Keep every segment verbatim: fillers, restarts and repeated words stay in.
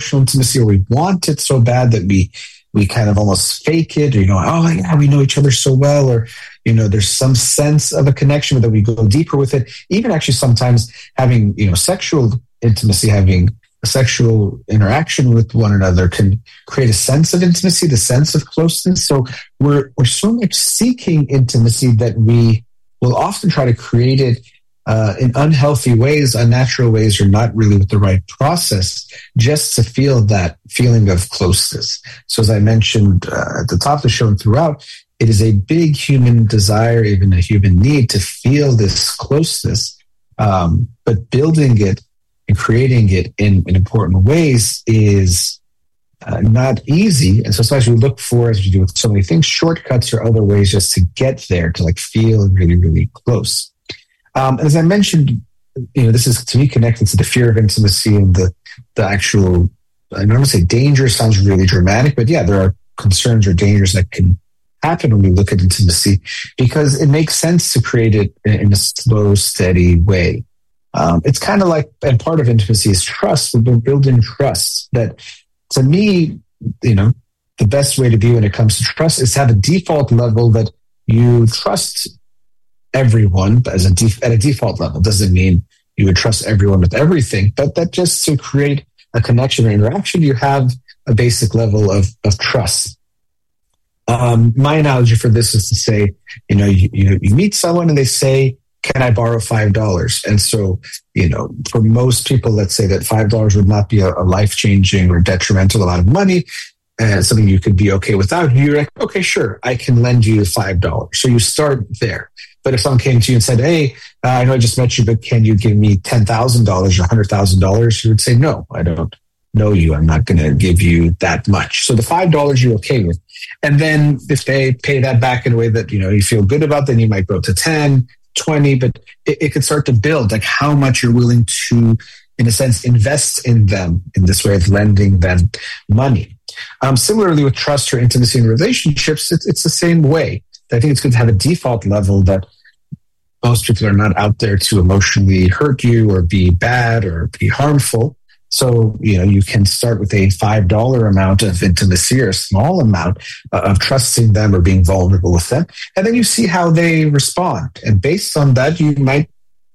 emotional intimacy, or we want it so bad that we we kind of almost fake it, or, you know, oh yeah, we know each other so well, or, you know, there's some sense of a connection, but then we go deeper with it. Even actually sometimes having, you know, sexual intimacy, having a sexual interaction with one another can create a sense of intimacy, the sense of closeness. So we're we're so much seeking intimacy that we will often try to create it Uh, in unhealthy ways, unnatural ways, or not really with the right process, just to feel that feeling of closeness. So as I mentioned uh, at the top of the show and throughout, it is a big human desire, even a human need, to feel this closeness. Um, but building it and creating it in, in important ways is uh, not easy. And so sometimes we look for, as we do with so many things, shortcuts or other ways just to get there, to like feel really, really close. Um, as I mentioned, you know, this is to me connected to the fear of intimacy and the the actual, I don't want to say danger sounds really dramatic, but yeah, there are concerns or dangers that can happen when we look at intimacy, because it makes sense to create it in a slow, steady way. Um, it's kind of like, and part of intimacy is trust. We've been building trust that, to me, you know, the best way to be when it comes to trust is to have a default level that you trust everyone as a def- at a default level. Doesn't mean you would trust everyone with everything, but that just to create a connection or interaction, you have a basic level of, of trust. Um, my analogy for this is to say, you know, you, you, you meet someone and they say, can I borrow five dollars? And so, you know, for most people, let's say that five dollars would not be a, a life-changing or detrimental amount of money, and something you could be okay without. You're like, okay, sure, I can lend you five dollars. So you start there. But if someone came to you and said, hey, uh, I know I just met you, but can you give me ten thousand dollars or one hundred thousand dollars? You would say, no, I don't know you. I'm not going to give you that much. So the five dollars you're okay with. And then if they pay that back in a way that, you know, you feel good about, then you might go to ten, twenty, but it, it could start to build like how much you're willing to, in a sense, invest in them in this way of lending them money. Um, similarly with trust or intimacy in relationships, it's, it's the same way. I think it's good to have a default level that most people are not out there to emotionally hurt you or be bad or be harmful. So, you know, you can start with a five dollars amount of intimacy or a small amount of trusting them or being vulnerable with them. And then you see how they respond. And based on that, you might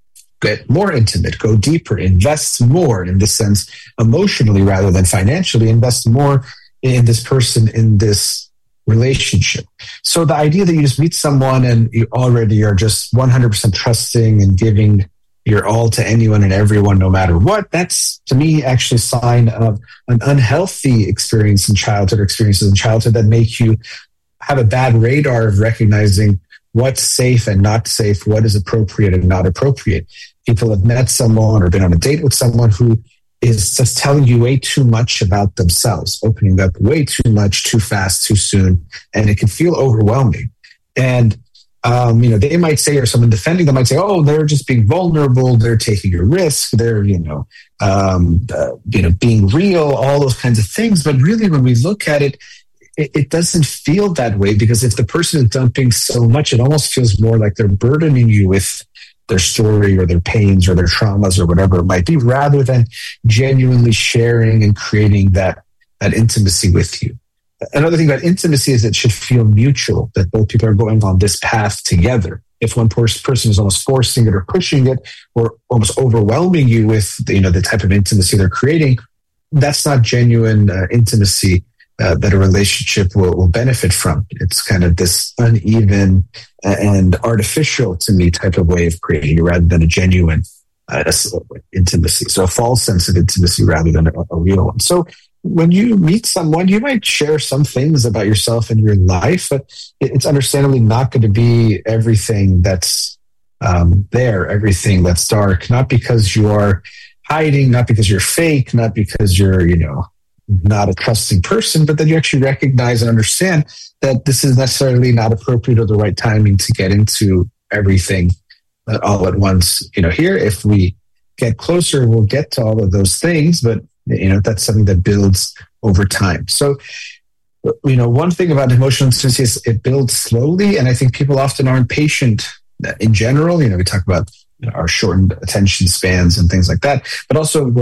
get more intimate, go deeper, invest more in this sense, emotionally rather than financially, invest more in this person, in this relationship. So the idea that you just meet someone and you already are just one hundred percent trusting and giving your all to anyone and everyone, no matter what, that's to me actually a sign of an unhealthy experience in childhood or experiences in childhood that make you have a bad radar of recognizing what's safe and not safe, what is appropriate and not appropriate. People have met someone or been on a date with someone who is just telling you way too much about themselves, opening up way too much, too fast, too soon, and it can feel overwhelming. And, um, you know, they might say, or someone defending them might say, oh, they're just being vulnerable, they're taking a risk, they're, you know, um, uh, you know, being real, all those kinds of things. But really, when we look at it, it, it doesn't feel that way, because if the person is dumping so much, it almost feels more like they're burdening you with their story or their pains or their traumas or whatever it might be, rather than genuinely sharing and creating that, that intimacy with you. Another thing about intimacy is it should feel mutual, that both people are going on this path together. If one person is almost forcing it or pushing it or almost overwhelming you with the, you know, the type of intimacy they're creating, that's not genuine uh, intimacy uh, that a relationship will, will benefit from. It's kind of this uneven and artificial, to me, type of way of creating rather than a genuine uh, intimacy. So a false sense of intimacy rather than a, a real one. So when you meet someone, you might share some things about yourself and your life, but it's understandably not going to be everything that's um, there, everything that's dark, not because you are hiding, not because you're fake, not because you're, you know, not a trusting person, but that you actually recognize and understand that this is necessarily not appropriate or the right timing to get into everything uh, all at once. You know, here, if we get closer, we'll get to all of those things, but you know, that's something that builds over time. So, you know, one thing about emotional intimacy is it builds slowly. And I think people often aren't patient in general. You know, we talk about you know, our shortened attention spans and things like that, but also we're not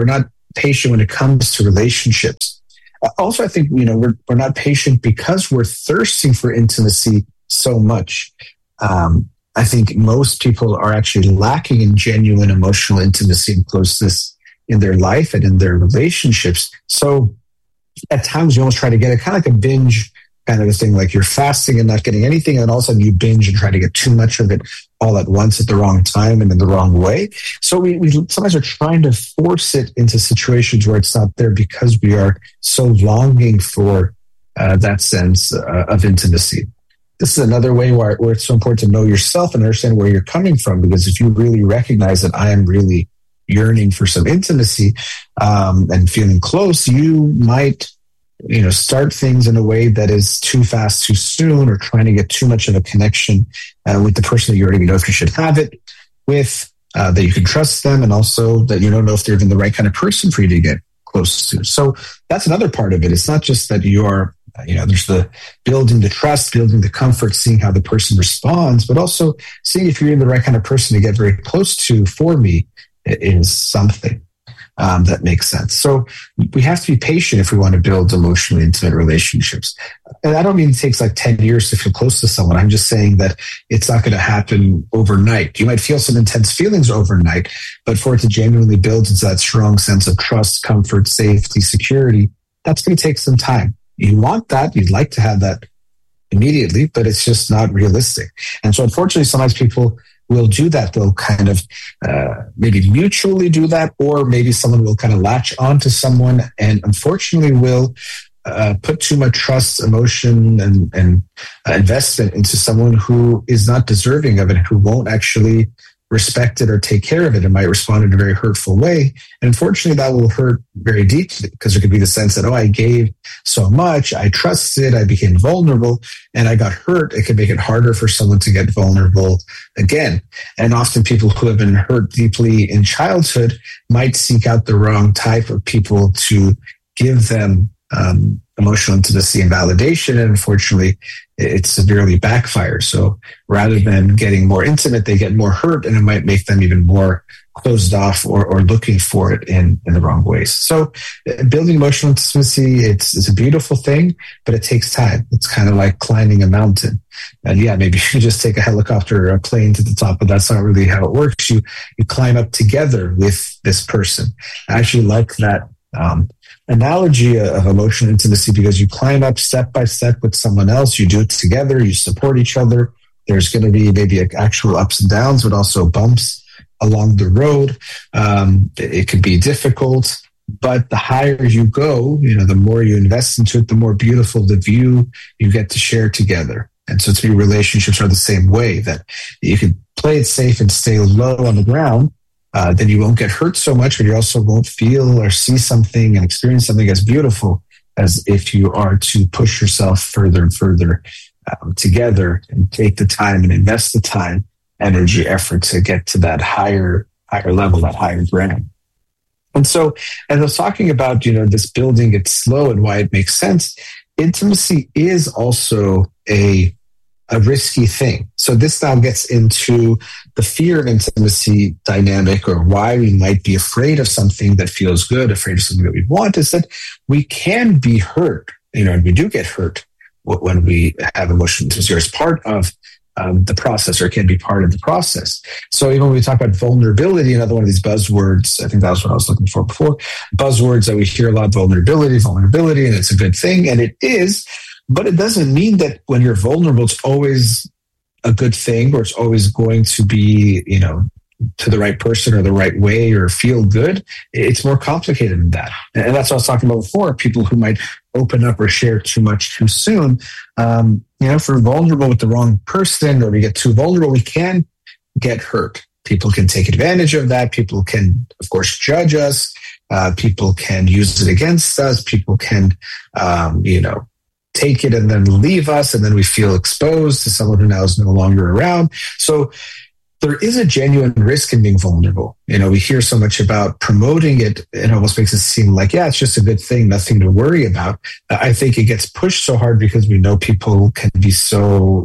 patient when it comes to relationships. Uh, also, I think, you know, we're, we're not patient because we're thirsting for intimacy so much. Um, I think most people are actually lacking in genuine emotional intimacy and closeness in their life and in their relationships. So at times you almost try to get it kind of like a binge kind of a thing, like you're fasting and not getting anything, and then all of a sudden you binge and try to get too much of it all at once at the wrong time and in the wrong way. So we, we sometimes are trying to force it into situations where it's not there because we are so longing for uh, that sense uh, of intimacy. This is another way where, where it's so important to know yourself and understand where you're coming from, because if you really recognize that I am really yearning for some intimacy um, and feeling close, you might you know, start things in a way that is too fast, too soon, or trying to get too much of a connection uh, with the person that you already know if you should have it with, uh, that you can trust them, and also that you don't know if they're even the right kind of person for you to get close to. So that's another part of it. It's not just that you are, you know, there's the building the trust, building the comfort, seeing how the person responds, but also seeing if you're the right kind of person to get very close to for me is something. Um, that makes sense. So we have to be patient if we want to build emotionally intimate relationships. And I don't mean it takes like ten years to feel close to someone. I'm just saying that it's not going to happen overnight. You might feel some intense feelings overnight, but for it to genuinely build into that strong sense of trust, comfort, safety, security, that's going to take some time. You want that. You'd like to have that immediately, but it's just not realistic. And so unfortunately, sometimes people will do that. They'll kind of uh, maybe mutually do that, or maybe someone will kind of latch on to someone and unfortunately will uh, put too much trust, emotion, and, and uh, investment into someone who is not deserving of it, who won't actually respect it or take care of it, and might respond in a very hurtful way. And unfortunately, that will hurt very deeply, because there could be the sense that, oh, I gave so much, I trusted, I became vulnerable, and I got hurt. It can make it harder for someone to get vulnerable again. And often people who have been hurt deeply in childhood might seek out the wrong type of people to give them um, emotional intimacy and validation. And unfortunately, it severely backfires. So rather than getting more intimate, they get more hurt, and it might make them even more closed off or, or looking for it in, in the wrong ways. So building emotional intimacy, it's, it's a beautiful thing, but it takes time. It's kind of like climbing a mountain. And yeah, maybe you just take a helicopter or a plane to the top, but that's not really how it works. You, you climb up together with this person. I actually like that um, analogy of emotional intimacy, because you climb up step by step with someone else. You do it together. You support each other. There's going to be maybe actual ups and downs, but also bumps along the road. Um, it, it could be difficult, but the higher you go, you know, the more you invest into it, the more beautiful the view you get to share together. And so to me, relationships are the same way, that you can play it safe and stay low on the ground. Uh, then you won't get hurt so much, but you also won't feel or see something and experience something as beautiful as if you are to push yourself further and further um, together and take the time and invest the time, energy, effort to get to that higher, higher level, that higher ground. And so, as I was talking about, you know, this building it slow and why it makes sense, intimacy is also a a risky thing. So this now gets into the fear of intimacy dynamic, or why we might be afraid of something that feels good, afraid of something that we want, is that we can be hurt, you know, and we do get hurt when we have emotional intimacy, or as part of um, the process, or it can be part of the process. So even when we talk about vulnerability, another one of these buzzwords, I think that was what I was looking for before, buzzwords that we hear a lot, vulnerability, vulnerability, and it's a good thing, and it is. But it doesn't mean that when you're vulnerable, it's always a good thing, or it's always going to be, you know, to the right person or the right way or feel good. It's more complicated than that. And that's what I was talking about before, people who might open up or share too much too soon. Um, you know, if we're vulnerable with the wrong person, or we get too vulnerable, we can get hurt. People can take advantage of that. People can, of course, judge us. Uh, people can use it against us. People can, um, you know, take it and then leave us, and then we feel exposed to someone who now is no longer around. So there is a genuine risk in being vulnerable. You know, we hear so much about promoting it, it almost makes it seem like, yeah, it's just a good thing, nothing to worry about. I think it gets pushed so hard because we know people can be so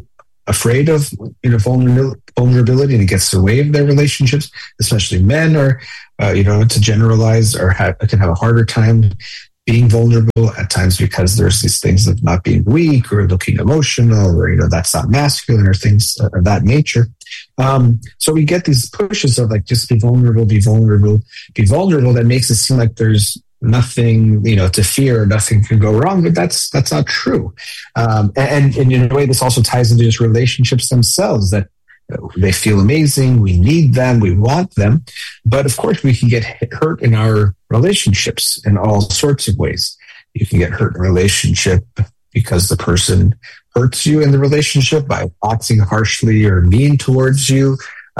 afraid of, you know, vulnerability, and it gets in the way of their relationships. Especially men are, uh, you know, to generalize, or have, can have a harder time being vulnerable at times because there's these things of not being weak or looking emotional, or, you know, that's not masculine, or things of that nature. Um, so we get these pushes of like, just be vulnerable, be vulnerable, be vulnerable. That makes it seem like there's nothing, you know, to fear, nothing can go wrong, but that's, that's not true. Um, and, and in a way, this also ties into just relationships themselves, that they feel amazing. We need them. We want them. But of course, we can get hurt in our relationships in all sorts of ways. You can get hurt in a relationship because the person hurts you in the relationship by acting harshly or mean towards you.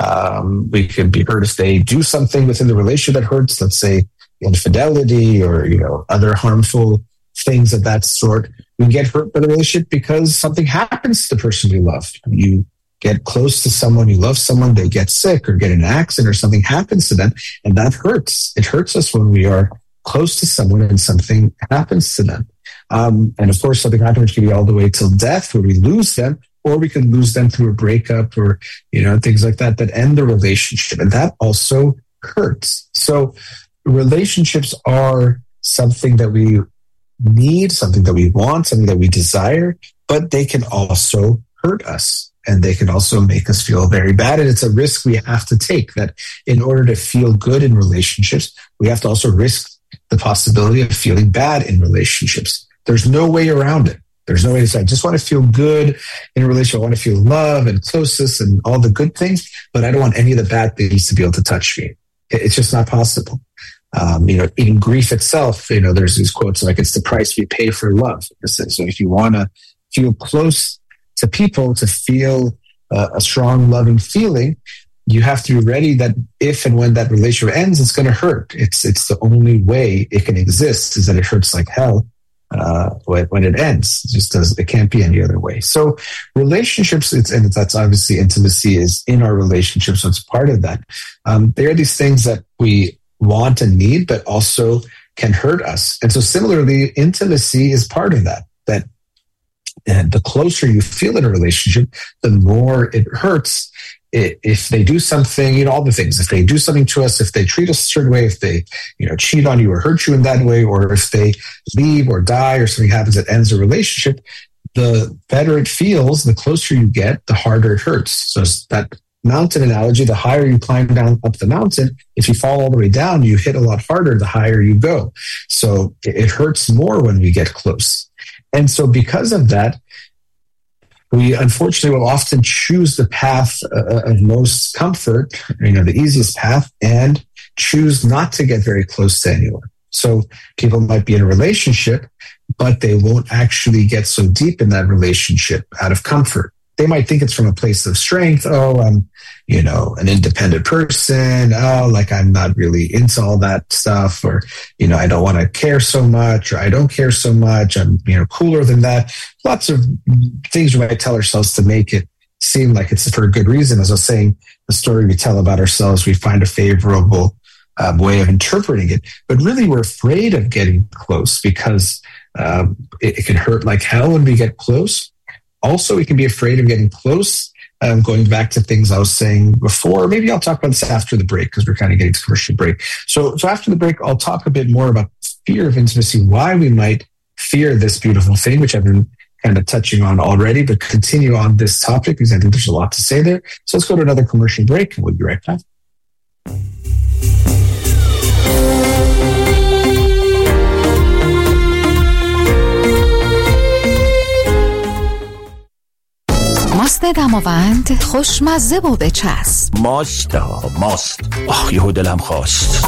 Um, we can be hurt if they do something within the relationship that hurts, let's say infidelity, or, you know, other harmful things of that sort. We can get hurt by the relationship because something happens to the person we love. You get close to someone, you love someone, they get sick or get in an accident, or something happens to them, and that hurts. It hurts us when we are close to someone and something happens to them. Um, and of course, something happens can be all the way till death, where we lose them, or we can lose them through a breakup, or, you know, things like that, that end the relationship. And that also hurts. So relationships are something that we need, something that we want, something that we desire, but they can also hurt us. And they can also make us feel very bad. And it's a risk we have to take, that in order to feel good in relationships, we have to also risk the possibility of feeling bad in relationships. There's no way around it. There's no way to say, I just want to feel good in a relationship. I want to feel love and closeness and all the good things, but I don't want any of the bad things to be able to touch me. It's just not possible. Um, you know, in grief itself, you know, there's these quotes like, it's the price we pay for love. So if you want to feel close to people, to feel uh, a strong, loving feeling, you have to be ready that if and when that relationship ends, it's going to hurt. It's it's the only way it can exist, is that it hurts like hell uh, when, when it ends. It just does. It can't be any other way. So relationships, it's, and that's obviously intimacy is in our relationships, so it's part of that. Um, there are these things that we want and need, but also can hurt us. And so similarly, intimacy is part of that. That And the closer you feel in a relationship, the more it hurts. If they do something, you know, all the things, if they do something to us, if they treat us a certain way, if they, you know, cheat on you or hurt you in that way, or if they leave or die or something happens that ends a relationship, the better it feels, the closer you get, the harder it hurts. So it's that mountain analogy, the higher you climb down up the mountain, if you fall all the way down, you hit a lot harder the higher you go. So it hurts more when we get close. And so because of that, we unfortunately will often choose the path uh, of most comfort, you know, the easiest path, and choose not to get very close to anyone. So people might be in a relationship, but they won't actually get so deep in that relationship out of comfort. They might think it's from a place of strength. Oh, I'm, you know, an independent person. Oh, like I'm not really into all that stuff, or, you know, I don't want to care so much, or I don't care so much. I'm, you know, cooler than that. Lots of things we might tell ourselves to make it seem like it's for a good reason. As I was saying, the story we tell about ourselves, we find a favorable um, way of interpreting it. But really, we're afraid of getting close because um, it, it can hurt like hell when we get close. Also, we can be afraid of getting close. Um, going back to things I was saying before, maybe I'll talk about this after the break because we're kind of getting to commercial break. So, so after the break, I'll talk a bit more about fear of intimacy, why we might fear this beautiful thing, which I've been kind of touching on already, but continue on this topic because I think there's a lot to say there. So let's go to another commercial break and we'll be right back. ماست دماوند خوشمزه و بچسب. ماست ماست آخ یهو دلم خواست.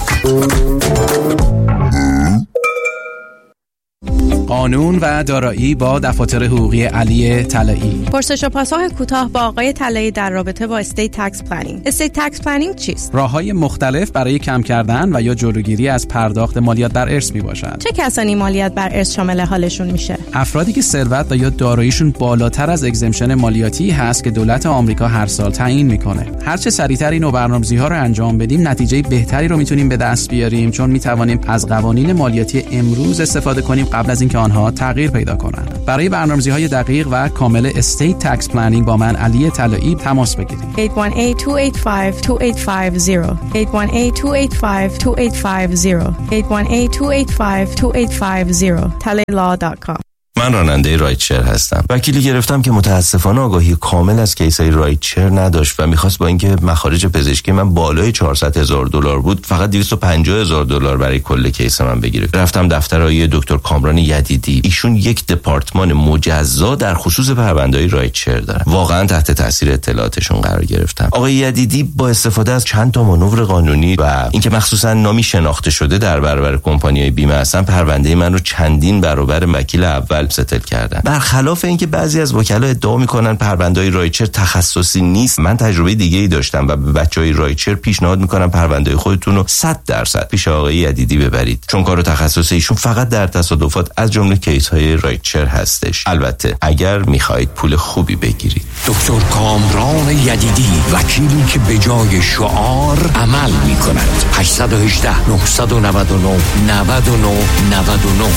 قانون و دارایی با دفاتر حقوقی علی طلایی. پرسش و پاسخ کوتاه با آقای طلایی در رابطه با استیت تکس پلنینگ. استیت تکس پلنینگ چیست؟ راه‌های مختلف برای کم کردن و یا جلوگیری از پرداخت مالیات بر ارث میباشد. چه کسانی مالیات بر ارث شامل حالشون میشه؟ افرادی که ثروت و یا داراییشون بالاتر از اگزمشن مالیاتی هست که دولت آمریکا هر سال تعیین میکنه. هر چه سریعتر این برنامه‌ریزی‌ها رو انجام بدیم، نتیجه بهتری رو میتونیم به دست بیاریم، چون میتوانیم از قوانین مالیاتی امروز استفاده کنیم قبل از اینکه که آنها تغییر پیدا کنند. برای برنامه‌ریزی‌های دقیق و کامل استیت تکس پلنینگ با من علی طلایی تماس بگیرید. هشت یک هشت دو هشت پنج دو هشت پنج صفر هشت یک هشت دو هشت پنج دو هشت پنج صفر هشت یک هشت دو هشت پنج دو هشت پنج صفر تله لا دات کام. من راننده رایدشر هستم. وکیلی گرفتم که متاسفانه آگاهی کامل از کیسای رایدشر نداشت و میخواست با اینکه مخارج پزشکی من بالای چهارصد هزار دلار بود فقط دویست و پنجاه هزار دلار برای کل کیس من بگیره. رفتم دفتر آقای دکتر کامران یدیدی. ایشون یک دپارتمان مجزا در خصوص پرونده‌های رایدشر دارن. واقعا تحت تاثیر اطلاعاتشون قرار گرفتم. آقای یدیدی با استفاده از چند تا مانور قانونی و اینکه مخصوصا نامی شناخته شده در برابر کمپانی‌های بیمه هستن، پرونده من رو چندین برابر وکیل اول ستل کردن. برخلاف اینکه بعضی از وکلا ادعا میکنن پرونده‌های رایدشر تخصصی نیست، من تجربه دیگه‌ای داشتم و به بچهای رایدشر پیشنهاد میکنم پرونده خودتون رو صد درصد پیش آقای یدیدی ببرید، چون کار تخصصی ایشون فقط در تصادفات از جمله کیس‌های رایدشر هستش. البته اگر میخواهید پول خوبی بگیرید. دکتر کامران یدیدی، وکیلی که به جای شعار عمل میکند. هشت یک هشت نه نه نه نه نه نه نه.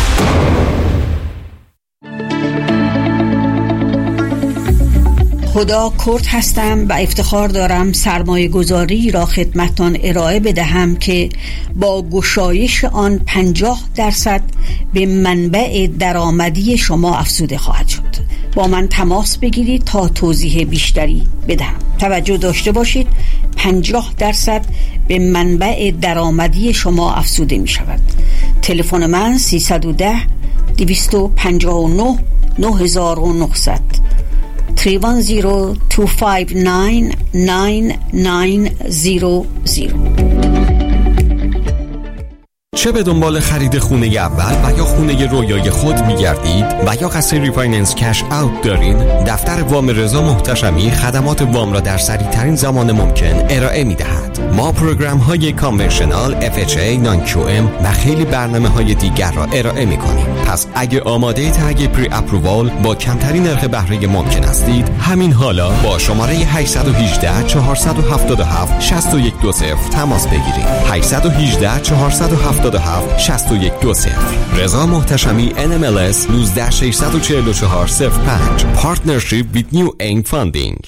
خدا کرد هستم و افتخار دارم سرمایه گذاری را خدمتتان ارائه بدهم که با گشایش آن پنجاه درصد به منبع درآمدی شما افزوده خواهد شد. با من تماس بگیرید تا توضیح بیشتری بدهم. توجه داشته باشید پنجاه درصد به منبع درآمدی شما افزوده می شود. تلفن من سیصد و ده دویست و پنجاه و نه نه هزار و نهصد سه یک صفر دو پنج نه نه نه صفر صفر. چه به دنبال خرید خونه اول و یا خونه رویای خود می‌گردید و یا قصد ریفایننس کش اوت دارین، دفتر وام رضا محتشمی خدمات وام را در سریع‌ترین زمان ممکن ارائه می‌دهد. ما پروگرام‌های کانونشنال، اف اچ ای، نان کیو ام و خیلی برنامه‌های دیگر را ارائه می‌کنیم. پس اگه آماده تگ پری اپرووال با کمترین نرخ بهره ممکن هستید، همین حالا با شماره هشت یک هشت چهار هفت هفت شش یک دو صفر تماس بگیرید. هشت یک هشت چهار هفت هفت شش یک دو صفر. رضا محتشمی ان ام ال اس یک نه شش چهار چهار صفر پنج. پارتنرشیپ with New Aim Funding.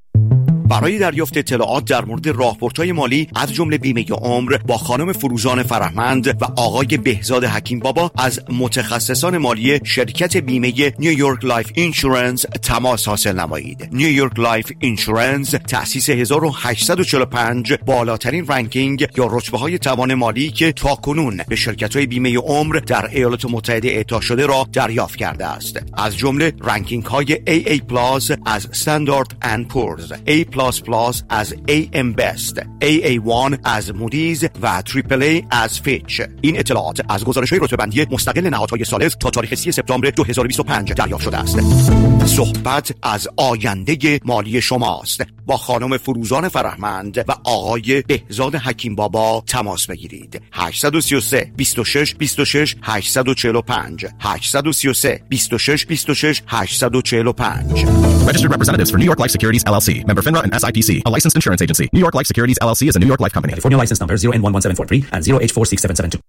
برای دریافت اطلاعات در مورد راهبردهای مالی از جمله بیمه عمر با خانم فروزان فرهمند و آقای بهزاد حکیم بابا از متخصصان مالی شرکت بیمه نیویورک لایف اینشورنس تماس حاصل نمایید. نیویورک لایف اینشورنس تأسیس هزار و هشتصد و چهل و پنج، بالاترین رنکینگ یا رتبه‌های توان مالی که تاکنون به شرکت‌های بیمه عمر در ایالات متحده اعطا شده را دریافت کرده است. از جمله رنکینگ‌های ای ای پلاس از استاندارد اند پورز، A پلاس پلاس از ای ام Best، ای ای وان از مودیز و تریپل ای از فیچ. این اطلاعات از گزارش‌های رتبه‌بندی مستقل نهادهای ثالث تا تاریخ سی سپتامبر دو هزار و بیست و پنج دریافت شده است. صحبت از آینده مالی شماست. با خانم فروزان فرهمند و آقای بهزاد حکیم بابا تماس بگیرید. هشت سه سه بیست و شش بیست و شش هشتصد و چهل و پنج هشت سه سه بیست و شش بیست و شش هشتصد و چهل و پنج. Registered representatives for New York Life Securities L L C, member FINRA and S I P C, a licensed insurance agency. New York Life Securities L L C is a New York Life company. California license number zero N one one seven four three and zero H four six seven seven two.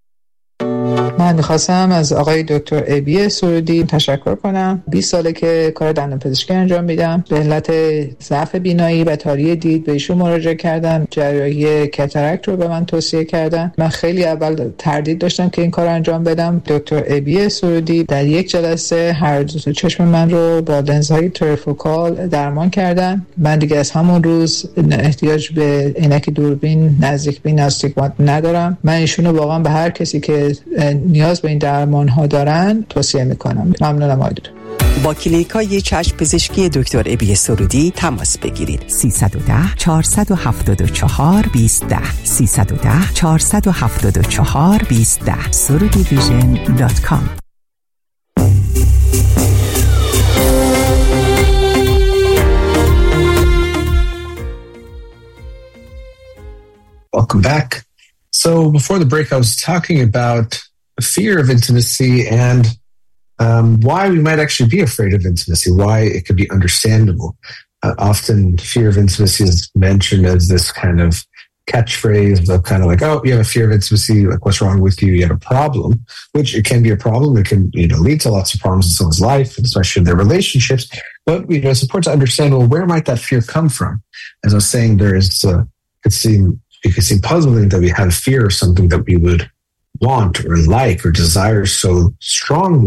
من میخواستم از آقای دکتر ابی سرودی تشکر کنم. بیست ساله که کار دندانپزشکی انجام میدم. به علت ضعف بینایی و تاری دید به ایشون مراجعه کردم. جراحی کاتاراکت رو به من توصیه کردن. من خیلی اول تردید داشتم که این کار انجام بدم. دکتر ابی سرودی در یک جلسه هر دو تا چشم من رو با لنزهای تریفوکال درمان کردن. من دیگه از همون روز احتیاج به عینک دوربین، نزدیک بین، استیگمات ندارم. من ایشون رو واقعا به هر کسی که نیاز به این درمان ها دارن توصیه میکنم. ممنونم آقای دکتر. با کلینیکای چشم پزشکی دکتر ابی سرودی تماس بگیرید. سیصد و ده چهارصد و هفتاد و چهار بیست ده سیصد و ده چهارصد و هفتاد و چهار بیست ده سرودی ویژن دات کام. Welcome back. So before the break, I was talking about the fear of intimacy and um, why we might actually be afraid of intimacy, why it could be understandable. Uh, often fear of intimacy is mentioned as this kind of catchphrase of kind of like, oh, you have a fear of intimacy, like what's wrong with you? You have a problem, which it can be a problem. It can, you know, lead to lots of problems in someone's life, especially in their relationships. But, you know, it's important to understand, well, where might that fear come from? As I was saying, there is, uh, it seem, it could seem puzzling that we have fear of something that we would want or like or desire so strongly.